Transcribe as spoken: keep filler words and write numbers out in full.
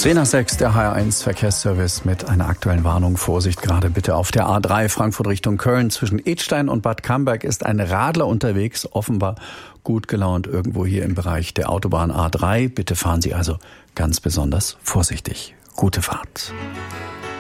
zehn nach sechs, der H R eins Verkehrsservice mit einer aktuellen Warnung. Vorsicht, gerade bitte auf der A drei Frankfurt Richtung Köln. Zwischen Idstein und Bad Camberg ist ein Radler unterwegs, offenbar gut gelaunt irgendwo hier im Bereich der Autobahn A drei. Bitte fahren Sie also ganz besonders vorsichtig. Gute Fahrt.